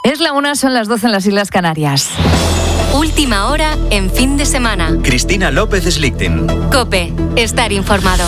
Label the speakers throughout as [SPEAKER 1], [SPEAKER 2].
[SPEAKER 1] Es la 1, son las 12 en las Islas Canarias.
[SPEAKER 2] Última hora en fin de semana.
[SPEAKER 3] Cristina López Slichting.
[SPEAKER 2] COPE. Estar informado.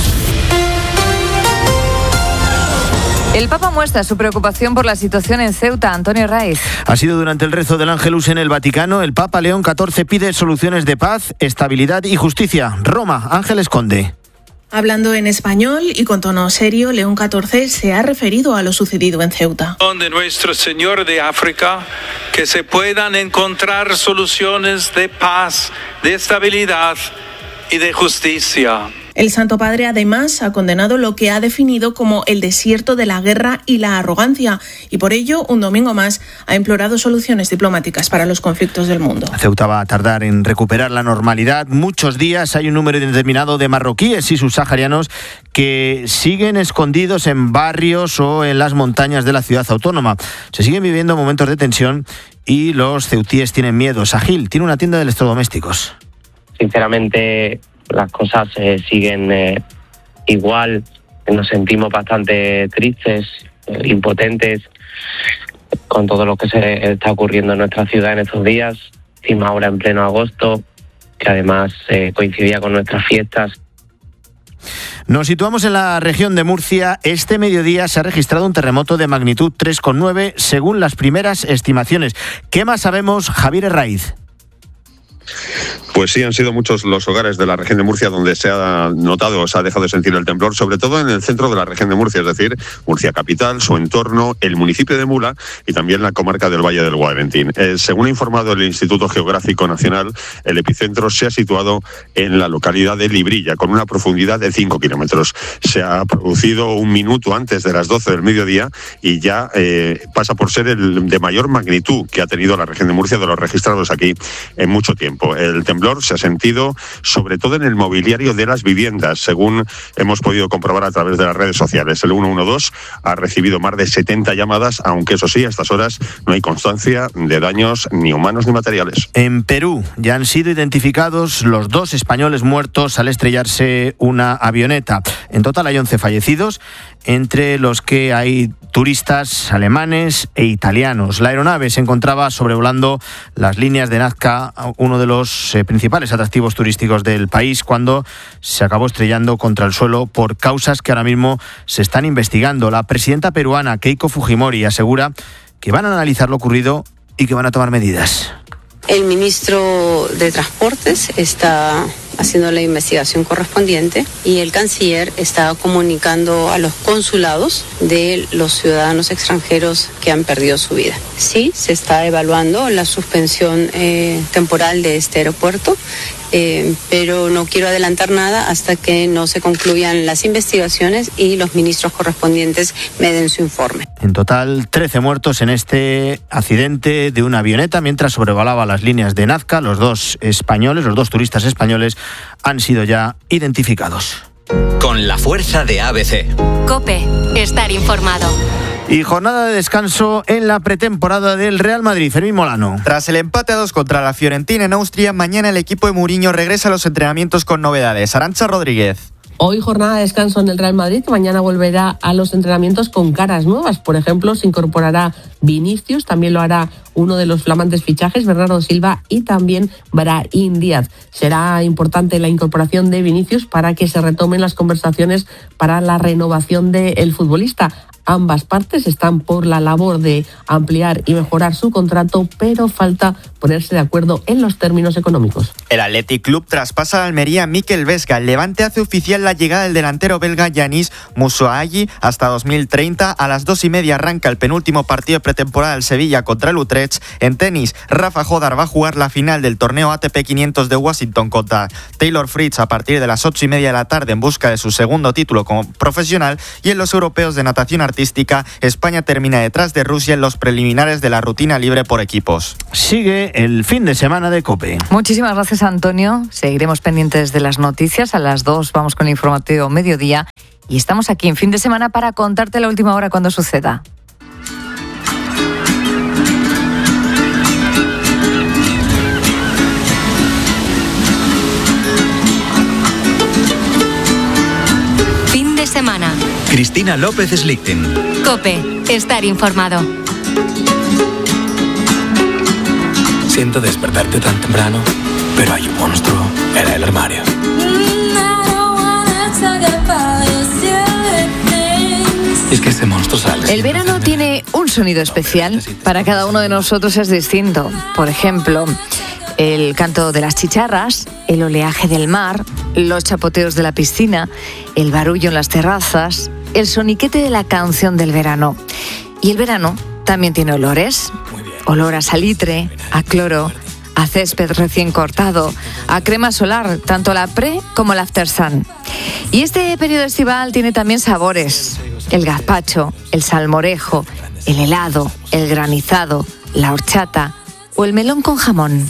[SPEAKER 1] El Papa muestra su preocupación por la situación en Ceuta. Antonio Raiz.
[SPEAKER 4] Ha sido durante el rezo del Ángelus en el Vaticano. El Papa León XIV pide soluciones de paz, estabilidad y justicia. Roma, Ángeles Conde.
[SPEAKER 5] Hablando en español y con tono serio, León XIV se ha referido a lo sucedido en Ceuta.
[SPEAKER 6] De Nuestro Señor de África, que se puedan encontrar soluciones de paz, de estabilidad y de justicia.
[SPEAKER 5] El Santo Padre además ha condenado lo que ha definido como el desierto de la guerra y la arrogancia y por ello, un domingo más, ha implorado soluciones diplomáticas para los conflictos del mundo.
[SPEAKER 4] Ceuta va a tardar en recuperar la normalidad muchos días. Hay un número indeterminado de marroquíes y subsaharianos que siguen escondidos en barrios o en las montañas de la ciudad autónoma. Se siguen viviendo momentos de tensión y los ceutíes tienen miedo. Sahil tiene una tienda de electrodomésticos.
[SPEAKER 7] Sinceramente, las cosas siguen igual, nos sentimos bastante tristes, impotentes con todo lo que se está ocurriendo en nuestra ciudad en estos días, encima ahora en pleno agosto, que además coincidía con nuestras fiestas.
[SPEAKER 4] Nos situamos en la región de Murcia. Este mediodía se ha registrado un terremoto de magnitud 3,9 según las primeras estimaciones. ¿Qué más sabemos, Javier Herraiz?
[SPEAKER 8] Pues sí, han sido muchos los hogares de la región de Murcia donde se ha notado, se ha dejado de sentir el temblor, sobre todo en el centro de la región de Murcia, es decir, Murcia capital, su entorno, el municipio de Mula y también la comarca del Valle del Guadalentín. Según ha informado el Instituto Geográfico Nacional, el epicentro se ha situado en la localidad de Librilla, con una profundidad de 5 kilómetros. Se ha producido un minuto antes de las 12 del mediodía y ya pasa por ser el de mayor magnitud que ha tenido la región de Murcia de los registrados aquí en mucho tiempo. El temblor se ha sentido sobre todo en el mobiliario de las viviendas, según hemos podido comprobar a través de las redes sociales. El 112 ha recibido más de 70 llamadas, aunque eso sí, a estas horas no hay constancia de daños ni humanos ni materiales.
[SPEAKER 4] En Perú ya han sido identificados los 2 españoles muertos al estrellarse una avioneta. En total hay 11 fallecidos, entre los que hay turistas alemanes e italianos. La aeronave se encontraba sobrevolando las líneas de Nazca, uno de los principales atractivos turísticos del país, cuando se acabó estrellando contra el suelo por causas que ahora mismo se están investigando. La presidenta peruana, Keiko Fujimori, asegura que van a analizar lo ocurrido y que van a tomar medidas.
[SPEAKER 9] El ministro de Transportes está haciendo la investigación correspondiente y el canciller está comunicando a los consulados de los ciudadanos extranjeros que han perdido su vida. Sí, se está evaluando la suspensión temporal de este aeropuerto, pero no quiero adelantar nada hasta que no se concluyan las investigaciones y los ministros correspondientes me den su informe.
[SPEAKER 4] En total, 13 muertos en este accidente de una avioneta mientras sobrevolaba las líneas de Nazca. Los 2 turistas españoles han sido ya identificados.
[SPEAKER 3] Con la fuerza de ABC.
[SPEAKER 2] COPE. Estar informado.
[SPEAKER 4] Y jornada de descanso en la pretemporada del Real Madrid. Fermín Molano.
[SPEAKER 10] Tras el empate a 2 contra la Fiorentina en Austria, mañana el equipo de Mourinho regresa a los entrenamientos con novedades. Arantxa Rodríguez.
[SPEAKER 11] Hoy jornada de descanso en el Real Madrid, mañana volverá a los entrenamientos con caras nuevas. Por ejemplo, se incorporará Vinicius, también lo hará uno de los flamantes fichajes, Bernardo Silva, y también Brahim Díaz. Será importante la incorporación de Vinicius para que se retomen las conversaciones para la renovación del futbolista. Ambas partes están por la labor de ampliar y mejorar su contrato, pero falta ponerse de acuerdo en los términos económicos.
[SPEAKER 10] El Athletic Club traspasa a Almería Mikel Vesga. El Levante hace oficial la llegada del delantero belga Yanis Moussouayi hasta 2030. A las 2:30 arranca el penúltimo partido de pretemporada del Sevilla contra el Utrecht. En tenis, Rafa Jodar va a jugar la final del torneo ATP 500 de Washington contra Taylor Fritz a partir de las 8:30 de la tarde en busca de su segundo título como profesional. Y en los europeos de natación artística, España termina detrás de Rusia en los preliminares de la rutina libre por equipos.
[SPEAKER 4] Sigue el fin de semana de COPE.
[SPEAKER 1] Muchísimas gracias, Antonio. Seguiremos pendientes de las noticias. A las 2 vamos con el informativo mediodía y estamos aquí en fin de semana para contarte la última hora cuando suceda.
[SPEAKER 2] Fin de semana.
[SPEAKER 3] Cristina López Slichting.
[SPEAKER 2] COPE. Estar informado.
[SPEAKER 12] siente despertarte tan temprano, pero hay un monstruo en el armario. Y es que ese monstruo sale.
[SPEAKER 1] El verano tiene un sonido especial. Para cada uno de nosotros es distinto. Por ejemplo, el canto de las chicharras, el oleaje del mar, los chapoteos de la piscina, el barullo en las terrazas, el soniquete de la canción del verano. Y el verano también tiene olores. Olor a salitre, a cloro, a césped recién cortado, a crema solar, tanto la pre como la after sun. Y este periodo estival tiene también sabores. El gazpacho, el salmorejo, el helado, el granizado, la horchata o el melón con jamón.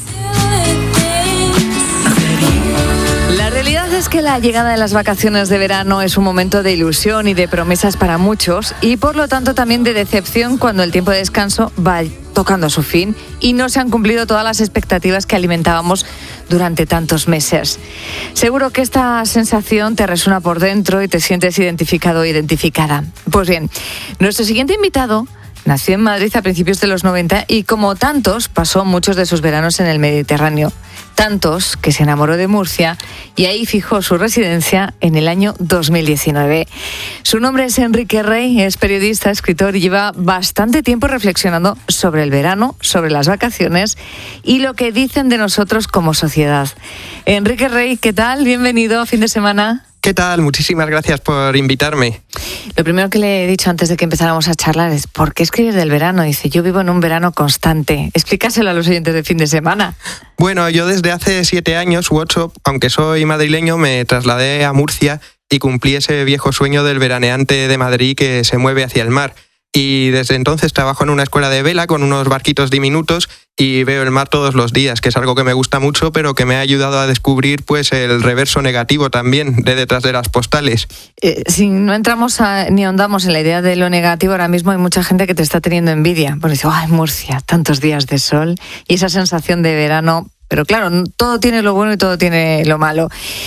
[SPEAKER 1] La realidad es que la llegada de las vacaciones de verano es un momento de ilusión y de promesas para muchos y por lo tanto también de decepción cuando el tiempo de descanso va tocando a su fin y no se han cumplido todas las expectativas que alimentábamos durante tantos meses. Seguro que esta sensación te resuena por dentro y te sientes identificado o identificada. Pues bien, nuestro siguiente invitado nació en Madrid a principios de los 90 y como tantos pasó muchos de sus veranos en el Mediterráneo. Tantos que se enamoró de Murcia y ahí fijó su residencia en el año 2019. Su nombre es Enrique Rey, es periodista, escritor y lleva bastante tiempo reflexionando sobre el verano, sobre las vacaciones y lo que dicen de nosotros como sociedad. Enrique Rey, ¿qué tal? Bienvenido, fin de semana.
[SPEAKER 13] ¿Qué tal? Muchísimas gracias por invitarme.
[SPEAKER 1] Lo primero que le he dicho antes de que empezáramos a charlar es ¿por qué escribir del verano? Dice, yo vivo en un verano constante. Explícaselo a los oyentes de fin de semana.
[SPEAKER 13] Bueno, yo desde hace 7 años u 8, aunque soy madrileño, me trasladé a Murcia y cumplí ese viejo sueño del veraneante de Madrid que se mueve hacia el mar. Y desde entonces trabajo en una escuela de vela con unos barquitos diminutos y veo el mar todos los días, que es algo que me gusta mucho, pero que me ha ayudado a descubrir pues el reverso negativo también de detrás de las postales.
[SPEAKER 1] Si no entramos ni ahondamos en la idea de lo negativo, ahora mismo hay mucha gente que te está teniendo envidia. Porque dice, ¡ay, Murcia! Tantos días de sol y esa sensación de verano. Pero claro, todo tiene lo bueno y todo tiene lo malo.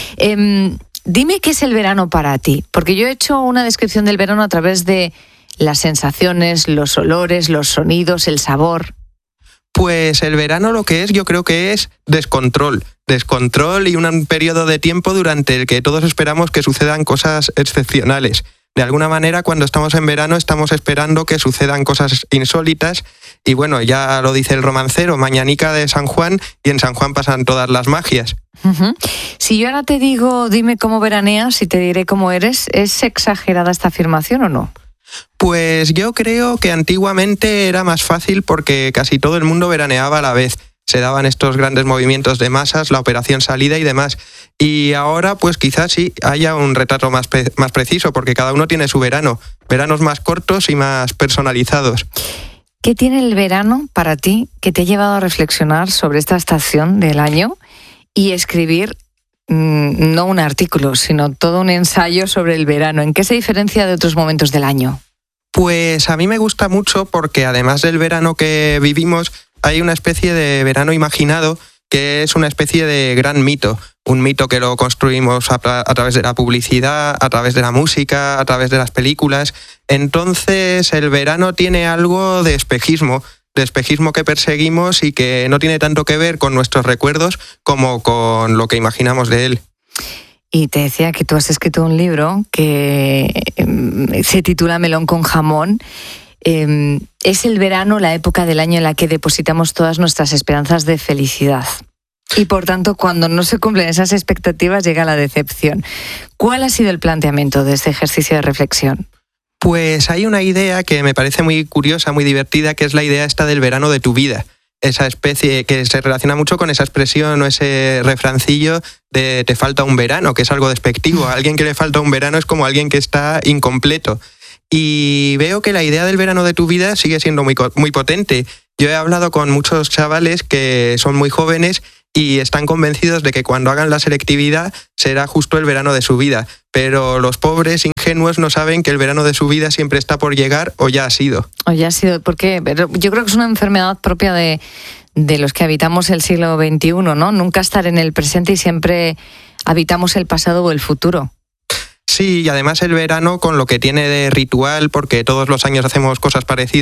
[SPEAKER 1] Dime qué es el verano para ti, porque yo he hecho una descripción del verano a través de las sensaciones, los olores, los sonidos, el sabor.
[SPEAKER 13] Pues el verano lo que es, yo creo que es descontrol y un periodo de tiempo durante el que todos esperamos que sucedan cosas excepcionales. De alguna manera, cuando estamos en verano, estamos esperando que sucedan cosas insólitas y bueno, ya lo dice el romancero, mañanica de San Juan y en San Juan pasan todas las magias.
[SPEAKER 1] Uh-huh. Si yo ahora te digo, dime cómo veraneas y te diré cómo eres, ¿es exagerada esta afirmación o no?
[SPEAKER 13] Pues yo creo que antiguamente era más fácil porque casi todo el mundo veraneaba a la vez. Se daban estos grandes movimientos de masas, la operación salida y demás. Y ahora pues quizás sí haya un retrato más preciso porque cada uno tiene su verano. Veranos más cortos y más personalizados.
[SPEAKER 1] ¿Qué tiene el verano para ti que te ha llevado a reflexionar sobre esta estación del año y escribir no un artículo, sino todo un ensayo sobre el verano? ¿En qué se diferencia de otros momentos del año?
[SPEAKER 13] Pues a mí me gusta mucho porque además del verano que vivimos, hay una especie de verano imaginado que es una especie de gran mito. Un mito que lo construimos a través de la publicidad, a través de la música, a través de las películas. Entonces el verano tiene algo de espejismo que perseguimos y que no tiene tanto que ver con nuestros recuerdos como con lo que imaginamos de él.
[SPEAKER 1] Y te decía que tú has escrito un libro que se titula Melón con jamón. Es el verano la época del año en la que depositamos todas nuestras esperanzas de felicidad. Y por tanto, cuando no se cumplen esas expectativas, llega la decepción. ¿Cuál ha sido el planteamiento de este ejercicio de reflexión?
[SPEAKER 13] Pues hay una idea que me parece muy curiosa, muy divertida, que es la idea esta del verano de tu vida. Esa especie que se relaciona mucho con esa expresión o ese refrancillo de te falta un verano, que es algo despectivo. A alguien que le falta un verano es como alguien que está incompleto. Y veo que la idea del verano de tu vida sigue siendo muy potente. Yo he hablado con muchos chavales que son muy jóvenes y están convencidos de que cuando hagan la selectividad será justo el verano de su vida. Pero los pobres ingenuos no saben que el verano de su vida siempre está por llegar o ya ha sido.
[SPEAKER 1] O ya ha sido, porque yo creo que es una enfermedad propia de los que habitamos el siglo XXI, ¿no? Nunca estar en el presente y siempre habitamos el pasado o el futuro.
[SPEAKER 13] Sí, y además el verano, con lo que tiene de ritual, porque todos los años hacemos cosas parecidas,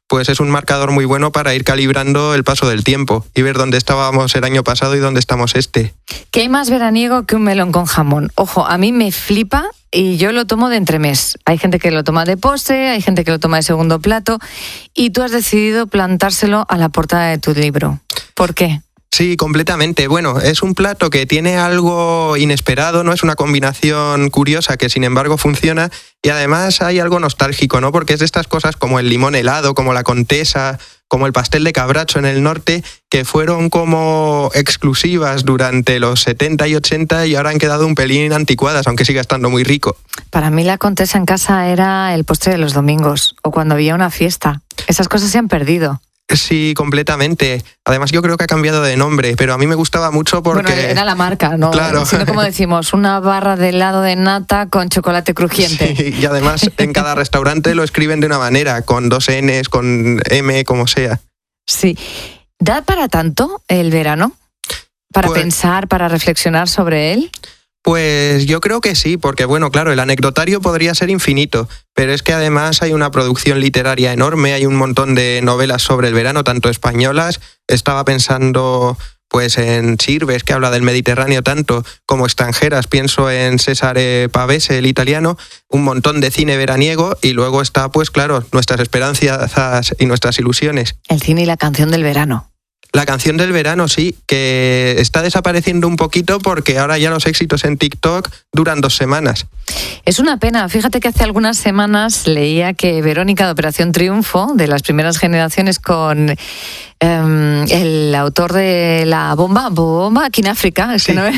[SPEAKER 13] pues es un marcador muy bueno para ir calibrando el paso del tiempo y ver dónde estábamos el año pasado y dónde estamos este.
[SPEAKER 1] ¿Qué hay más veraniego que un melón con jamón? Ojo, a mí me flipa y yo lo tomo de entremés. Hay gente que lo toma de postre, hay gente que lo toma de segundo plato y tú has decidido plantárselo a la portada de tu libro. ¿Por qué?
[SPEAKER 13] Sí, completamente. Bueno, es un plato que tiene algo inesperado, no es una combinación curiosa que sin embargo funciona y además hay algo nostálgico, ¿no? Porque es de estas cosas como el limón helado, como la Contesa, como el pastel de cabracho en el norte, que fueron como exclusivas durante los 70 y 80 y ahora han quedado un pelín anticuadas, aunque siga estando muy rico.
[SPEAKER 1] Para mí la Contesa en casa era el postre de los domingos o cuando había una fiesta. Esas cosas se han perdido.
[SPEAKER 13] Sí, completamente. Además yo creo que ha cambiado de nombre, pero a mí me gustaba mucho porque...
[SPEAKER 1] Bueno, era la marca, ¿no?
[SPEAKER 13] Claro.
[SPEAKER 1] Sino como decimos, una barra de helado de nata con chocolate crujiente.
[SPEAKER 13] Sí, y además en cada restaurante lo escriben de una manera, con 2 Ns, con M, como sea.
[SPEAKER 1] Sí. ¿Da para tanto el verano? ¿Para pensar, para reflexionar sobre él?
[SPEAKER 13] Pues yo creo que sí, porque bueno, claro, el anecdotario podría ser infinito, pero es que además hay una producción literaria enorme, hay un montón de novelas sobre el verano, tanto españolas, estaba pensando pues en Sirves, que habla del Mediterráneo tanto, como extranjeras, pienso en Cesare Pavese, el italiano, un montón de cine veraniego y luego está, pues claro, nuestras esperanzas y nuestras ilusiones.
[SPEAKER 1] El cine y la canción del verano.
[SPEAKER 13] La canción del verano, sí, que está desapareciendo un poquito porque ahora ya los éxitos en TikTok duran 2 semanas.
[SPEAKER 1] Es una pena. Fíjate que hace algunas semanas leía que Verónica de Operación Triunfo, de las primeras generaciones con el autor de la bomba aquí en África, es que, no,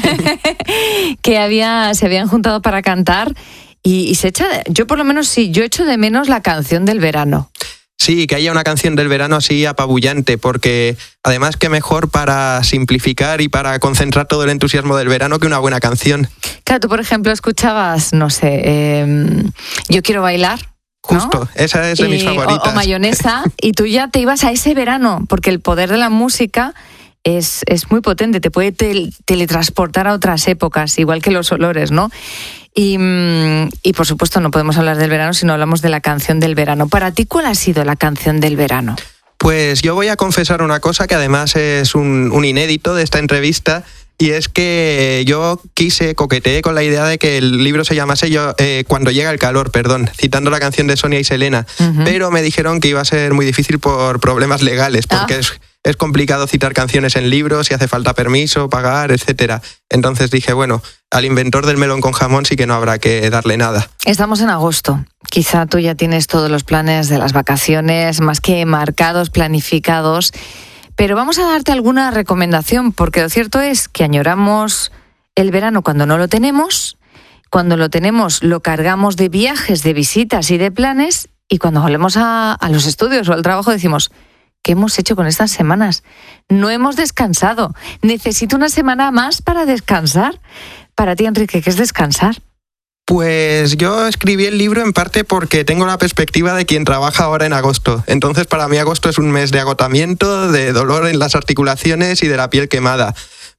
[SPEAKER 1] que se habían juntado para cantar y se echa, yo por lo menos sí, yo echo de menos la canción del verano.
[SPEAKER 13] Sí, que haya una canción del verano así apabullante, porque además que mejor para simplificar y para concentrar todo el entusiasmo del verano que una buena canción.
[SPEAKER 1] Claro, tú por ejemplo escuchabas, no sé, Yo quiero bailar, ¿no?
[SPEAKER 13] Justo, esa es de mis favoritas.
[SPEAKER 1] O Mayonesa, y tú ya te ibas a ese verano, porque el poder de la música es muy potente, te puede teletransportar a otras épocas, igual que los olores, ¿no? Y por supuesto no podemos hablar del verano si no hablamos de la canción del verano. Para ti, ¿cuál ha sido la canción del verano?
[SPEAKER 13] Pues yo voy a confesar una cosa que además es un inédito de esta entrevista, y es que yo coqueteé con la idea de que el libro se llamase Cuando llega el calor, citando la canción de Sonia y Selena, pero me dijeron que iba a ser muy difícil por problemas legales, porque es complicado citar canciones en libros y hace falta permiso, pagar, etcétera. Entonces dije, bueno, al inventor del melón con jamón sí que no habrá que darle nada.
[SPEAKER 1] Estamos en agosto. Quizá tú ya tienes todos los planes de las vacaciones más que marcados, planificados, pero vamos a darte alguna recomendación, porque lo cierto es que añoramos el verano cuando no lo tenemos, cuando lo tenemos lo cargamos de viajes, de visitas y de planes, y cuando volvemos a los estudios o al trabajo decimos, ¿qué hemos hecho con estas semanas? No hemos descansado. Necesito una semana más para descansar. Para ti, Enrique, ¿qué es descansar?
[SPEAKER 13] Pues yo escribí el libro en parte porque tengo la perspectiva de quien trabaja ahora en agosto. Entonces para mí agosto es un mes de agotamiento, de dolor en las articulaciones y de la piel quemada.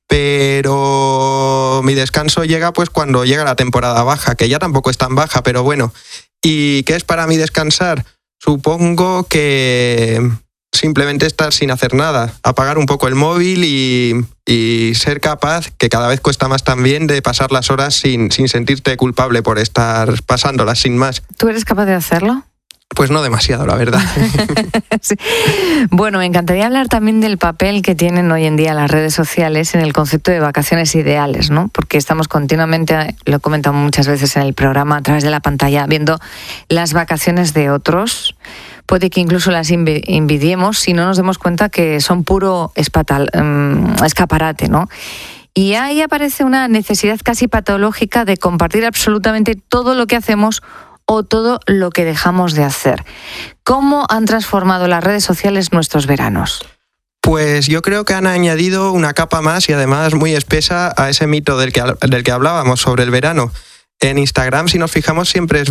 [SPEAKER 13] Pero mi descanso llega pues cuando llega la temporada baja, que ya tampoco es tan baja, pero bueno. ¿Y qué es para mí descansar? Supongo que simplemente estar sin hacer nada, apagar un poco el móvil y ser capaz, que cada vez cuesta más también, de pasar las horas sin sentirte culpable por estar pasándolas sin más.
[SPEAKER 1] ¿Tú eres capaz de hacerlo?
[SPEAKER 13] Pues no demasiado, la verdad.
[SPEAKER 1] Sí. Bueno, me encantaría hablar también del papel que tienen hoy en día las redes sociales en el concepto de vacaciones ideales, ¿no? Porque estamos continuamente, lo he comentado muchas veces en el programa, a través de la pantalla, viendo las vacaciones de otros. Puede que incluso las envidiemos si no nos demos cuenta que son puro escaparate, ¿no? Y ahí aparece una necesidad casi patológica de compartir absolutamente todo lo que hacemos o todo lo que dejamos de hacer. ¿Cómo han transformado las redes sociales nuestros veranos?
[SPEAKER 13] Pues yo creo que han añadido una capa más y además muy espesa a ese mito del que hablábamos sobre el verano. En Instagram, si nos fijamos, siempre es